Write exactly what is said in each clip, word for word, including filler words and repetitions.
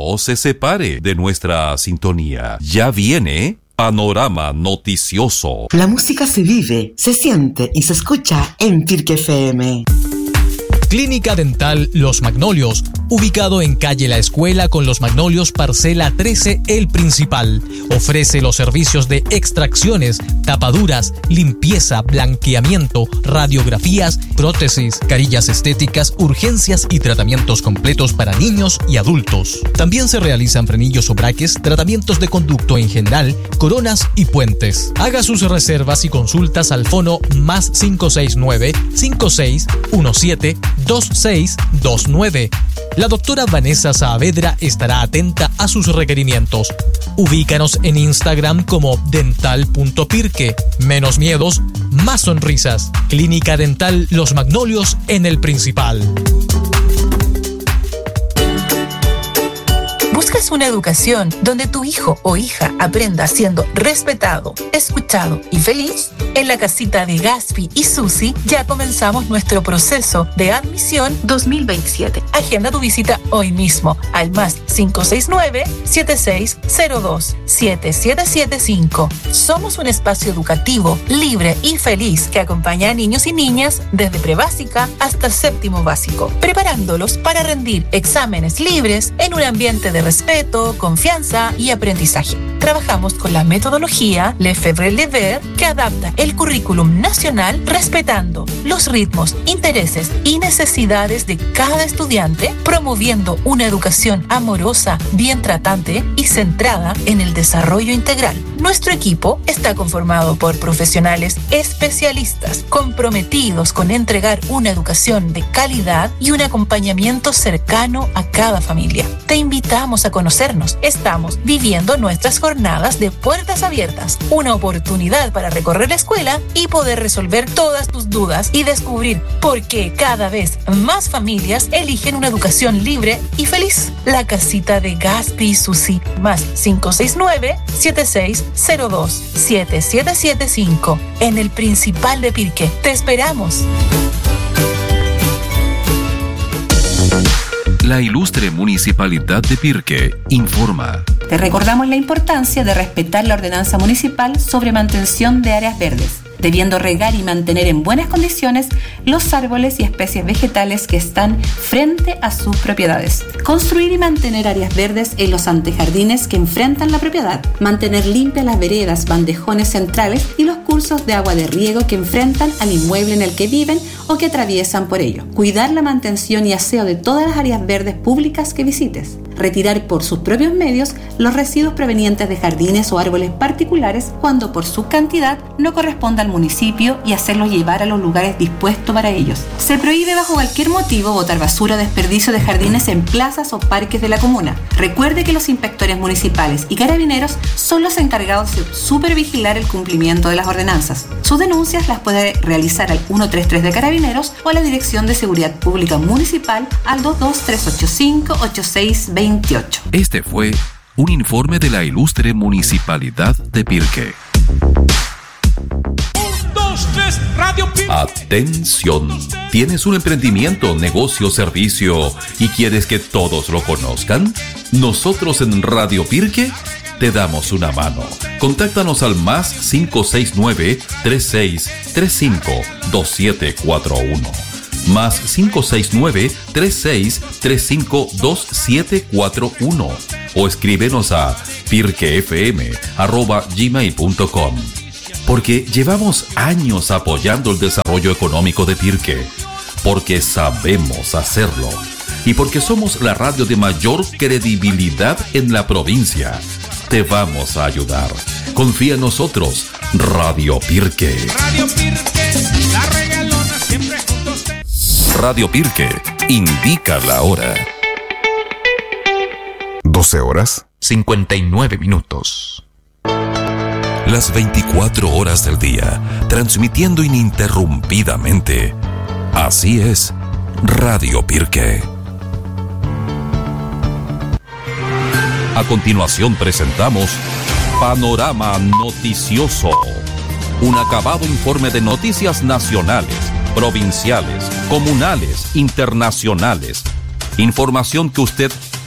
No se separe de nuestra sintonía. Ya viene Panorama Noticioso. La música se vive, se siente y se escucha en Pirque F M. Clínica Dental Los Magnolios, ubicado en calle La Escuela con Los Magnolios, parcela trece, El Principal. Ofrece los servicios de extracciones, tapaduras, limpieza, blanqueamiento, radiografías, prótesis, carillas estéticas, urgencias y tratamientos completos para niños y adultos. También se realizan frenillos o braques, tratamientos de conducto en general, coronas y puentes. Haga sus reservas y consultas al fono más cinco seis nueve, cinco seis uno siete, dos seis dos nueve. La doctora Vanessa Saavedra estará atenta a sus requerimientos. Ubícanos en Instagram como dental punto pirque. Menos miedos, más sonrisas. Clínica Dental Los Magnolios en El Principal. ¿Buscas una educación donde tu hijo o hija aprenda siendo respetado, escuchado y feliz? En la casita de Gaspi y Susi ya comenzamos nuestro proceso de admisión dos mil veintisiete. Agenda tu visita hoy mismo al más cinco seis nueve, siete seis cero dos, siete siete siete cinco. Somos un espacio educativo, libre y feliz que acompaña a niños y niñas desde prebásica hasta séptimo básico, preparándolos para rendir exámenes libres en un ambiente de respeto, confianza y aprendizaje. Trabajamos con la metodología Lefebvre-Lever, que adapta el currículum nacional respetando los ritmos, intereses y necesidades de cada estudiante, promoviendo una educación amorosa, bien tratante y centrada en el desarrollo integral. Nuestro equipo está conformado por profesionales especialistas comprometidos con entregar una educación de calidad y un acompañamiento cercano a cada familia. Te invitamos a conocernos. Estamos viviendo nuestras jornadas de puertas abiertas, una oportunidad para recorrer la escuela y poder resolver todas tus dudas y descubrir por qué cada vez más familias eligen una educación libre y feliz. La casita de Gaspi y Susi, más cinco seis nueve, siete seis cero dos, siete siete siete cinco, en El Principal de Pirque. Te esperamos. La ilustre Municipalidad de Pirque informa. Te recordamos la importancia de respetar la ordenanza municipal sobre mantención de áreas verdes, debiendo regar y mantener en buenas condiciones los árboles y especies vegetales que están frente a sus propiedades. Construir y mantener áreas verdes en los antejardines que enfrentan la propiedad. Mantener limpias las veredas, bandejones centrales y los cursos de agua de riego que enfrentan al inmueble en el que viven o que atraviesan por ello. Cuidar la mantención y aseo de todas las áreas verdes públicas que visites. Retirar por sus propios medios los residuos provenientes de jardines o árboles particulares cuando por su cantidad no corresponda al municipio y hacerlos llevar a los lugares dispuestos para ellos. Se prohíbe bajo cualquier motivo botar basura o desperdicio de jardines en plazas o parques de la comuna. Recuerde que los inspectores municipales y carabineros son los encargados de supervigilar el cumplimiento de las ordenanzas. Sus denuncias las puede realizar al ciento treinta y tres de Carabineros o a la Dirección de Seguridad Pública Municipal al dos dos tres ocho cinco, ocho seis dos ocho. Este fue un informe de la ilustre Municipalidad de Pirque. Atención, ¿tienes un emprendimiento, negocio, servicio y quieres que todos lo conozcan? Nosotros en Radio Pirque te damos una mano. Contáctanos al más cinco seis nueve, tres seis tres cinco, dos siete cuatro uno. Más cinco seis nueve, tres seis tres cinco, dos siete cuatro uno. O escríbenos a pirquefm arroba gmail punto com. Porque llevamos años apoyando el desarrollo económico de Pirque, porque sabemos hacerlo y porque somos la radio de mayor credibilidad en la provincia. Te vamos a ayudar. Confía en nosotros, Radio Pirque. Radio Pirque, la regalona siempre junto a usted. Radio Pirque indica la hora. doce horas cincuenta y nueve minutos. Las veinticuatro horas del día, transmitiendo ininterrumpidamente. Así es, Radio Pirque. A continuación presentamos Panorama Noticioso, un acabado informe de noticias nacionales, provinciales, comunales, internacionales. Información que usted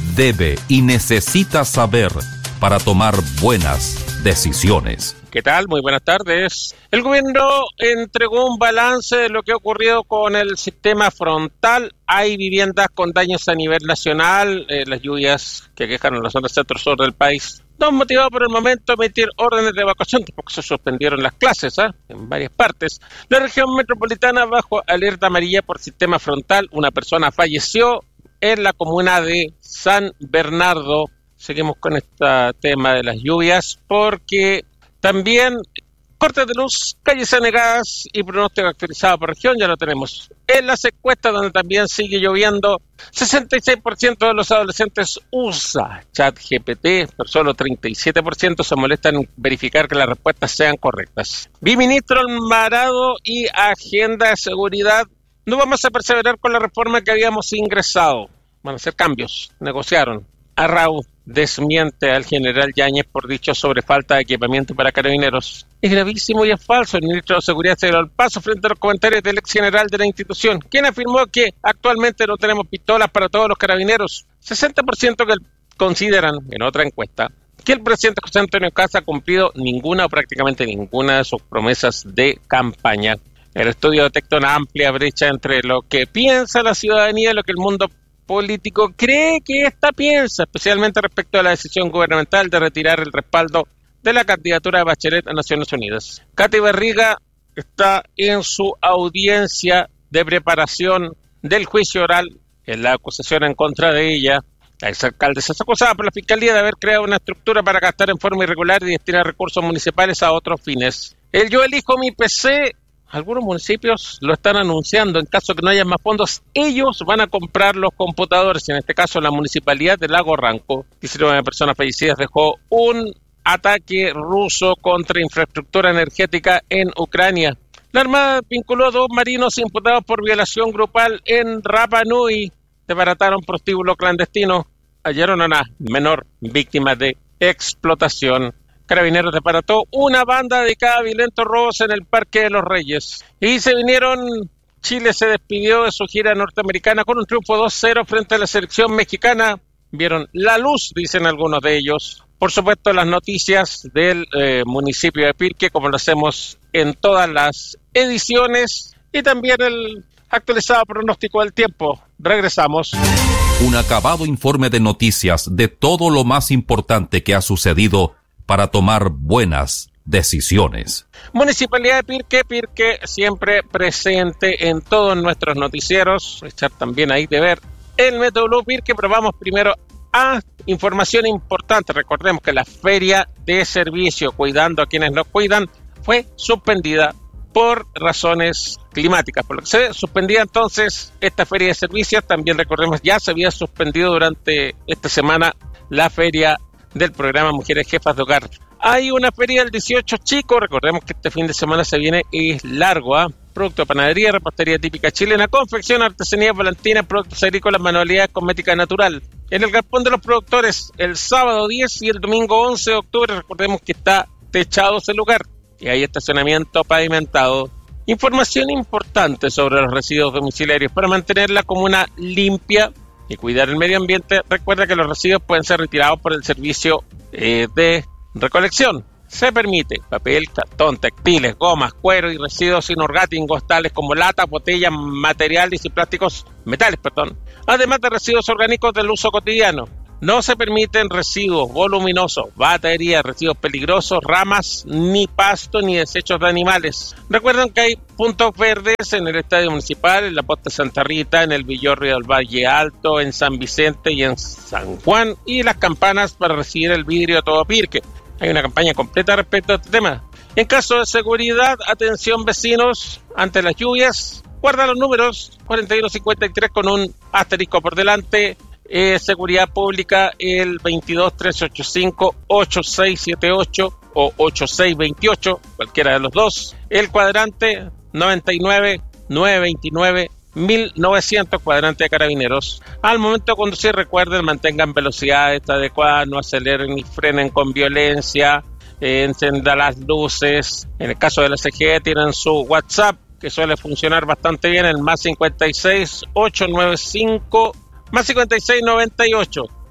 debe y necesita saber para tomar buenas decisiones. ¿Qué tal? Muy buenas tardes. El gobierno entregó un balance de lo que ha ocurrido con el sistema frontal. Hay viviendas con daños a nivel nacional, eh, las lluvias que quejan en la zona centro-sur del país no han motivado por el momento a emitir órdenes de evacuación, tampoco se suspendieron las clases ¿eh? en varias partes. La región metropolitana bajo alerta amarilla por sistema frontal. Una persona falleció en la comuna de San Bernardo. Seguimos con este tema de las lluvias porque también cortes de luz, calles anegadas y pronóstico actualizado por región, ya lo tenemos. En las encuestas donde también sigue lloviendo, sesenta y seis por ciento de los adolescentes usa ChatGPT, pero solo treinta y siete por ciento se molestan en verificar que las respuestas sean correctas. Viceministro Alvarado y Agenda de Seguridad, no vamos a perseverar con la reforma que habíamos ingresado. Van a hacer cambios, negociaron. Arrau desmiente al general Yáñez por dicho sobre falta de equipamiento para carabineros. Es gravísimo y es falso. El ministro de Seguridad se dio el paso frente a los comentarios del ex general de la institución, quien afirmó que actualmente no tenemos pistolas para todos los carabineros. sesenta por ciento que consideran, en otra encuesta, que el presidente José Antonio Kast ha cumplido ninguna o prácticamente ninguna de sus promesas de campaña. El estudio detecta una amplia brecha entre lo que piensa la ciudadanía y lo que el mundo político cree que ésta piensa, especialmente respecto a la decisión gubernamental de retirar el respaldo de la candidatura de Bachelet a Naciones Unidas. Katy Barriga está en su audiencia de preparación del juicio oral en la acusación en contra de ella. La exalcaldesa es acusada por la Fiscalía de haber creado una estructura para gastar en forma irregular y destinar recursos municipales a otros fines. El Yo Elijo Mi P C, algunos municipios lo están anunciando. En caso que no haya más fondos, ellos van a comprar los computadores. En este caso, la municipalidad de Lago Ranco, diecinueve personas fallecidas, dejó un ataque ruso contra infraestructura energética en Ucrania. La Armada vinculó a dos marinos imputados por violación grupal en Rapa Nui. Desbarataron prostíbulo clandestino. Hallaron a una menor víctima de explotación. Carabineros desbarató una banda dedicada a violentos robos en el Parque de los Reyes. Y se vinieron, Chile se despidió de su gira norteamericana con un triunfo dos cero frente a la selección mexicana. Vieron la luz, dicen algunos de ellos. Por supuesto, las noticias del eh, municipio de Pirque, como lo hacemos en todas las ediciones. Y también el actualizado pronóstico del tiempo. Regresamos. Un acabado informe de noticias de todo lo más importante que ha sucedido para tomar buenas decisiones. Municipalidad de Pirque, Pirque siempre presente en todos nuestros noticieros. Echar también ahí de ver el Metro Blue Pirque, pero vamos primero a información importante. Recordemos que la feria de servicio, cuidando a quienes nos cuidan, fue suspendida por razones climáticas. Por lo que se suspendía entonces esta feria de servicios. También recordemos, ya se había suspendido durante esta semana la feria del programa Mujeres Jefas de Hogar. Hay una feria el dieciocho chico, recordemos que este fin de semana se viene, es largo, ¿eh? Producto de panadería, repostería típica chilena, confección, artesanía volantina, productos agrícolas, manualidades, cosmética natural. En el Galpón de los Productores, el sábado diez y el domingo once de octubre, recordemos que está techado ese lugar y hay estacionamiento pavimentado. Información importante sobre los residuos domiciliarios para mantener la comuna limpia y cuidar el medio ambiente. Recuerda que los residuos pueden ser retirados por el servicio eh, de recolección. Se permite papel, cartón, textiles, gomas, cuero y residuos inorgánicos tales como latas, botellas, materiales y plásticos, metales, perdón, además de residuos orgánicos del uso cotidiano. No se permiten residuos voluminosos, baterías, residuos peligrosos, ramas, ni pasto, ni desechos de animales. Recuerden que hay puntos verdes en el Estadio Municipal, en la Posta Santa Rita, en el Villorrio del Valle Alto, en San Vicente y en San Juan, y las campanas para recibir el vidrio a todo Pirque. Hay una campaña completa respecto a este tema. En caso de seguridad, atención vecinos, ante las lluvias, guarda los números cuarenta y uno cincuenta y tres con un asterisco por delante. Eh, seguridad pública el veintidós trescientos ochenta y cinco ochenta y seis setenta y ocho o ochenta y seis veintiocho, cualquiera de los dos. El cuadrante noventa y nueve novecientos veintinueve mil novecientos, cuadrante de Carabineros. Al momento de conducir, recuerden, mantengan velocidades adecuadas, no aceleren ni frenen con violencia, eh, encendan las luces. En el caso de la C G E tienen su WhatsApp, que suele funcionar bastante bien, el más cincuenta y seis ochocientos noventa y cinco más cincuenta y seis noventa y ocho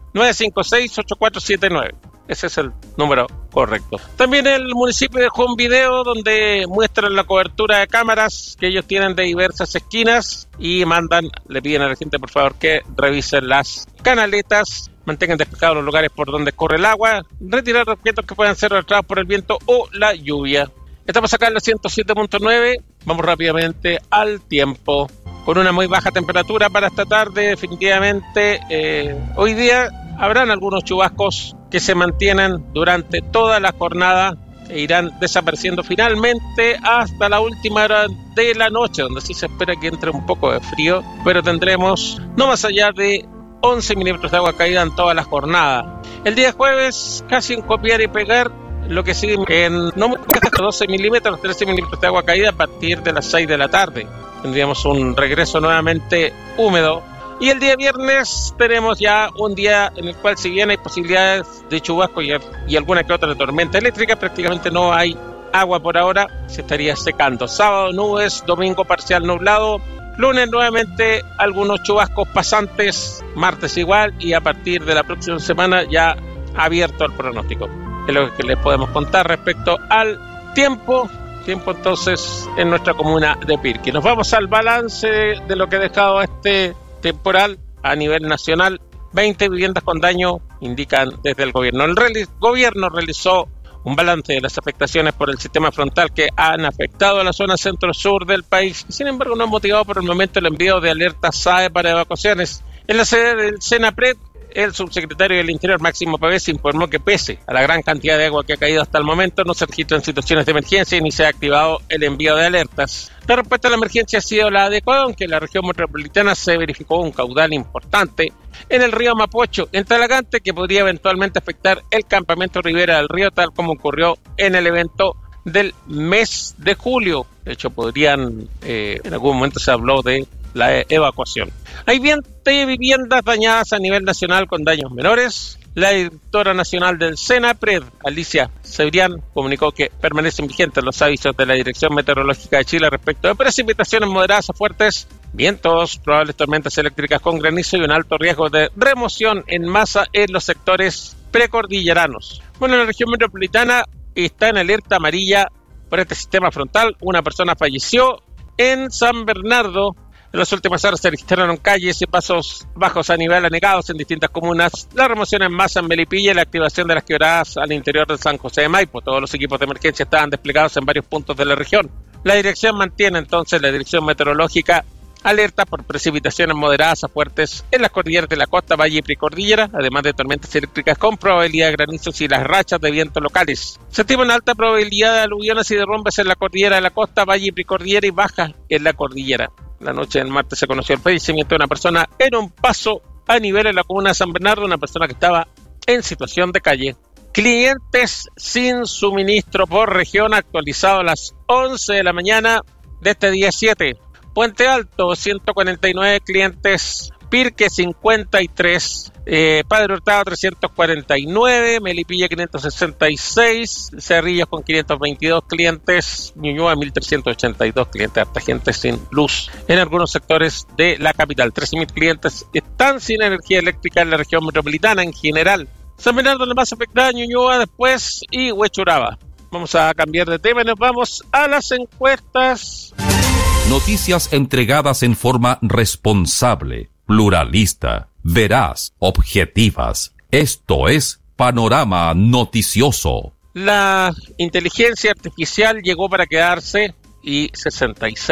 nueve cinco seis, ocho cuatro siete nueve. Ese es el número correcto. También el municipio dejó un video donde muestran la cobertura de cámaras que ellos tienen de diversas esquinas y mandan, le piden a la gente por favor que revisen las canaletas, mantengan despejados los lugares por donde corre el agua, retirar objetos que puedan ser arrastrados por el viento o la lluvia. Estamos acá en la ciento siete punto nueve, vamos rápidamente al tiempo. Con una muy baja temperatura para esta tarde, definitivamente eh, hoy día habrán algunos chubascos que se mantienen durante toda la jornada e irán desapareciendo finalmente hasta la última hora de la noche, donde sí se espera que entre un poco de frío, pero tendremos no más allá de once milímetros de agua caída en toda la jornada. El día jueves, casi en copiar y pegar, lo que sigue en no hasta doce milímetros, trece milímetros de agua caída a partir de las seis de la tarde. Tendríamos un regreso nuevamente húmedo. Y el día viernes tenemos ya un día en el cual, si bien hay posibilidades de chubasco y, y alguna que otra tormenta eléctrica, prácticamente no hay agua por ahora, se estaría secando. Sábado nubes, domingo parcial nublado, lunes nuevamente algunos chubascos pasantes, martes igual, y a partir de la próxima semana ya abierto el pronóstico. Es lo que les podemos contar respecto al tiempo. Tiempo entonces en nuestra comuna de Pirque. Nos vamos al balance de lo que ha dejado este temporal a nivel nacional. veinte viviendas con daño, indican desde el gobierno. El reali- gobierno realizó un balance de las afectaciones por el sistema frontal que han afectado a la zona centro-sur del país. Sin embargo, no ha motivado por el momento el envío de alertas S A E para evacuaciones. En la sede del SENAPRED, el subsecretario del Interior, Máximo Pavés, informó que pese a la gran cantidad de agua que ha caído hasta el momento, no se registran situaciones de emergencia y ni se ha activado el envío de alertas. La respuesta a la emergencia ha sido la adecuada, aunque en la región metropolitana se verificó un caudal importante en el río Mapocho, en Talagante, que podría eventualmente afectar el campamento Ribera del Río, tal como ocurrió en el evento del mes de julio. De hecho, podrían, eh, en algún momento se habló de la evacuación. Hay veinte viviendas dañadas a nivel nacional con daños menores. La directora nacional del SENAPRED, Alicia Cebrián, comunicó que permanecen vigentes los avisos de la Dirección Meteorológica de Chile respecto de precipitaciones moderadas a fuertes, vientos, probables tormentas eléctricas con granizo y un alto riesgo de remoción en masa en los sectores precordilleranos. Bueno, en la región metropolitana está en alerta amarilla por este sistema frontal. Una persona falleció en San Bernardo. En las últimas horas se registraron calles y pasos bajos a nivel anegados en distintas comunas, la remoción en masa en Melipilla y la activación de las quebradas al interior de San José de Maipo. Todos los equipos de emergencia estaban desplegados en varios puntos de la región. La dirección mantiene entonces, la dirección meteorológica, alerta por precipitaciones moderadas a fuertes en las cordilleras de la costa, valle y precordillera, además de tormentas eléctricas con probabilidad de granizos y las rachas de viento locales. Se estima una alta probabilidad de aluviones y derrumbes en la cordillera de la costa, valle y precordillera y baja en la cordillera. La noche del martes se conoció el fallecimiento de una persona en un paso a nivel en la comuna de San Bernardo, una persona que estaba en situación de calle. Clientes sin suministro por región, actualizado a las once de la mañana de este día siete. Puente Alto, ciento cuarenta y nueve clientes. Pirque, cincuenta y tres. Eh, Padre Hurtado, trescientos cuarenta y nueve. Melipilla, quinientos sesenta y seis. Cerrillos con quinientos veintidós clientes. Ñuñoa, mil trescientos ochenta y dos clientes. Harta gente sin luz en algunos sectores de la capital. trece mil clientes están sin energía eléctrica en la región metropolitana en general. San Bernardo, la más afectada, Ñuñoa después y Huechuraba. Vamos a cambiar de tema y nos vamos a las encuestas. Noticias entregadas en forma responsable, pluralista, veraz, objetivas. Esto es Panorama Noticioso. La inteligencia artificial llegó para quedarse y sesenta y seis